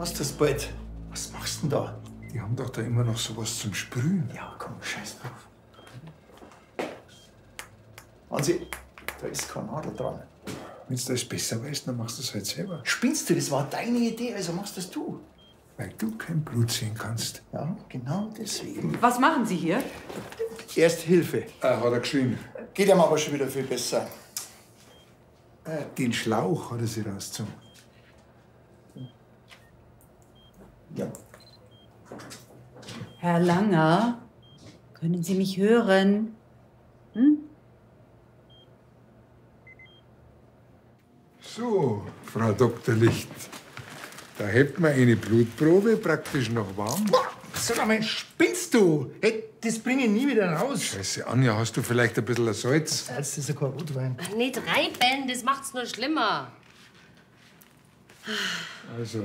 Hast du das bald? Was machst du denn da? Die haben doch da immer noch sowas zum Sprühen. Ja, komm, scheiß drauf. Hansi, da ist keine Nadel dran. Wenn du das besser weißt, dann machst du es halt selber. Spinnst du? Das war deine Idee, also machst das du. Weil du kein Blut sehen kannst. Ja, genau deswegen. Was machen Sie hier? Erste Hilfe. Hat er geschrien. Geht ihm aber schon wieder viel besser. Den Schlauch hat er sich rausgezogen. Ja. Herr Langer, können Sie mich hören? So, Frau Dr. Licht. Da hebt man eine Blutprobe praktisch noch warm. Sag einmal, spinnst du? Hey, das bringe ich nie wieder raus. Scheiße, Anja, hast du vielleicht ein bisschen Salz? Salz ist ja kein Rotwein. Ach, nicht reiben, das macht's nur schlimmer. Also,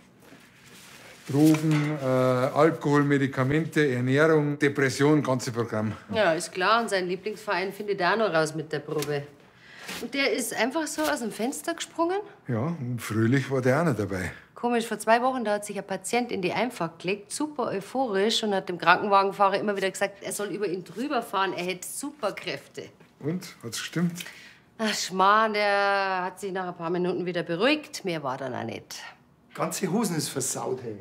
Drogen, Alkohol, Medikamente, Ernährung, Depression, ganze Programm. Ja, ist klar. Und sein Lieblingsverein findet auch noch raus mit der Probe. Und der ist einfach so aus dem Fenster gesprungen? Ja, und fröhlich war der auch noch dabei. Komisch, vor 2 Wochen da hat sich ein Patient in die Einfahrt gelegt, super euphorisch, und hat dem Krankenwagenfahrer immer wieder gesagt, er soll über ihn drüber fahren, er hätte Superkräfte. Und, hat's gestimmt? Ach, Schmarrn, der hat sich nach ein paar Minuten wieder beruhigt. Mehr war dann auch nicht. Ganze Hosen ist versaut, hey.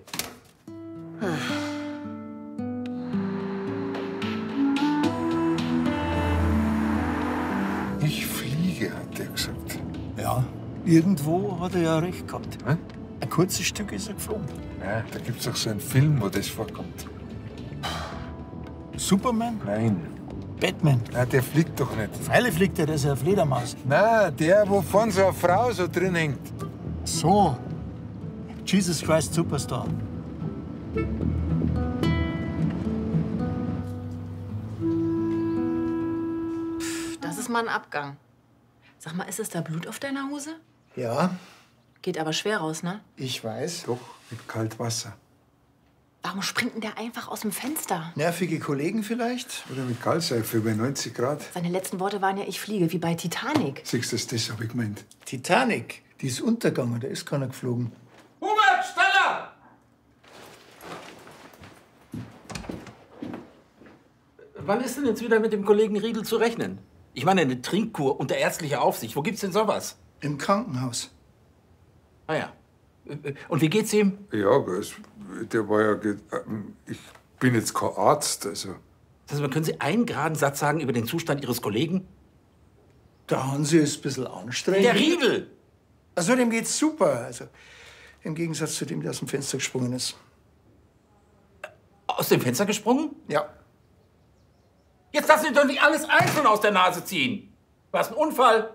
Ich fliege, hat er gesagt. Ja, irgendwo hat er ja recht gehabt. Hä? Ein kurzes Stück ist er geflogen. Ja, da gibt's doch so einen Film, wo das vorkommt. Superman? Nein. Batman? Na, der fliegt doch nicht. Freilich fliegt er, das ist ja eine Fledermaus. Na, der, wo vorne so eine Frau so drin hängt. So. Jesus Christ Superstar. Das ist mal ein Abgang. Sag mal, ist es da Blut auf deiner Hose? Ja, Geht aber schwer raus, ne? ich weiß. Doch, mit Kaltwasser. Warum springt denn der einfach aus dem Fenster? Nervige Kollegen vielleicht? Oder mit Kaltseife bei 90 Grad. Seine letzten Worte waren ja, ich fliege, wie bei Titanic. Siehst du, das hab ich gemeint. Titanic, die ist untergegangen, da ist keiner geflogen. Hubert, schneller! Wann ist denn jetzt wieder mit dem Kollegen Riedel zu rechnen? Ich meine, eine Trinkkur unter ärztlicher Aufsicht. Wo gibt's denn sowas? Im Krankenhaus. Ah ja. Und wie geht's ihm? Ja, der war ja. Ich bin jetzt kein Arzt, also. Also, können Sie einen geraden Satz sagen über den Zustand Ihres Kollegen? Der Hansi ist ein bisschen anstrengend. Der Riedel! Also dem geht's super. Also im Gegensatz zu dem, der aus dem Fenster gesprungen ist. Aus dem Fenster gesprungen? Ja. Jetzt lassen Sie doch nicht alles einzeln aus der Nase ziehen. War es ein Unfall?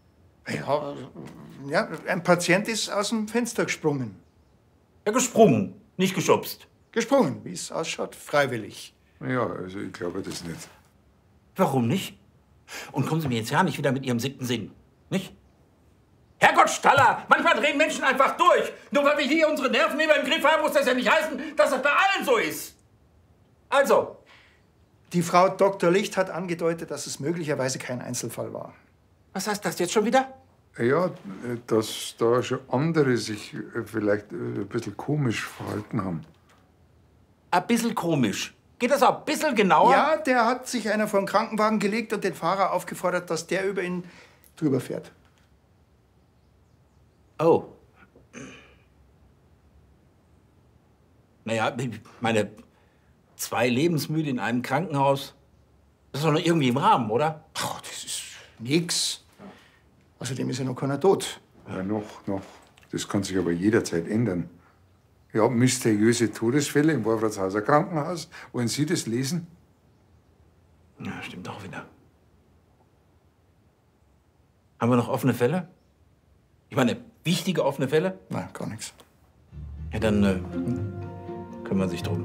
Ja, ein Patient ist aus dem Fenster gesprungen. Ja, gesprungen, nicht geschubst. Gesprungen, wie es ausschaut, freiwillig. Ja, also ich glaube das nicht. Warum nicht? Und kommen Sie mir jetzt ja nicht wieder mit Ihrem 7. Sinn, nicht? Herrgott Staller, manchmal drehen Menschen einfach durch. Nur weil wir hier unsere Nerven immer im Griff haben, muss das ja nicht heißen, dass das bei allen so ist. Also, Die Frau Dr. Licht hat angedeutet, dass es möglicherweise kein Einzelfall war. was heißt das jetzt schon wieder? Ja, dass da schon andere sich vielleicht ein bisschen komisch verhalten haben. Ein bisschen komisch. Geht das auch ein bisschen genauer? Ja, der hat sich einer vor den Krankenwagen gelegt und den Fahrer aufgefordert, dass der über ihn drüber fährt. Oh. Naja, ich meine, 2 Lebensmüde in einem Krankenhaus, das ist doch noch irgendwie im Rahmen, oder? Ach, das ist nix. Außerdem ist ja noch keiner tot. Ja, noch. Das kann sich aber jederzeit ändern. Ja, mysteriöse Todesfälle im Wolfratshauser Krankenhaus. Wollen Sie das lesen? Ja, stimmt auch wieder. Haben wir noch offene Fälle? Ich meine, wichtige offene Fälle? Nein, gar nichts. Ja, dann kümmern sich drum.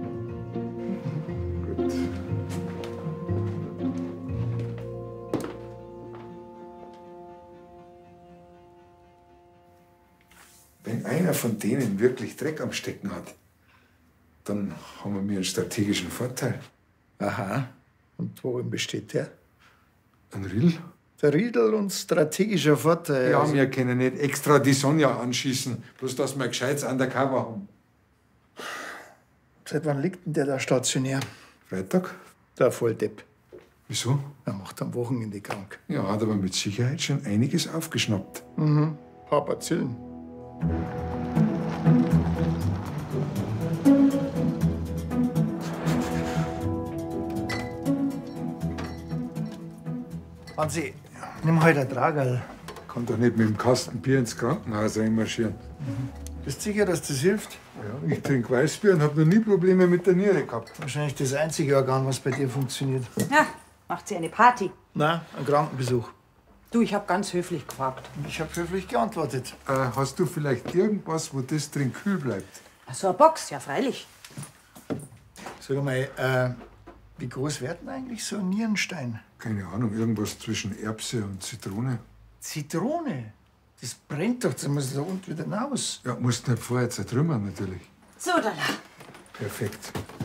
Gut. Wenn einer von denen wirklich Dreck am Stecken hat, dann haben wir einen strategischen Vorteil. Aha. Und worin besteht der? Ein Rill? Der Riedel und strategischer Vorteil. Ja, wir können nicht extra die Sonja anschießen, bloß dass wir gescheites Undercover haben. Seit wann liegt denn der da stationär? Freitag? Der Volldepp. Wieso? Er macht am Wochenende krank. Ja, hat aber mit Sicherheit schon einiges aufgeschnappt. Paar Bazillen. Hansi, nimm heute ein Tragerl. Kann doch nicht mit dem Kasten Bier ins Krankenhaus einmarschieren. Bist du sicher, dass das hilft? Ja, ich trinke Weißbier und habe noch nie Probleme mit der Niere gehabt. Wahrscheinlich das einzige Organ, was bei dir funktioniert. Ja, macht sie eine Party? Nein, ein Krankenbesuch. Du, ich hab ganz höflich gefragt. Und ich habe höflich geantwortet. Hast du vielleicht irgendwas, wo das drin kühl bleibt? Ach so, eine Box, ja freilich. Sag mal, wie groß wird denn eigentlich so ein Nierenstein? Keine Ahnung, irgendwas zwischen Erbse und Zitrone. Zitrone? Das brennt doch, das muss da unten wieder raus. Ja, musst nicht vorher zertrümmern natürlich. So, da. Perfekt.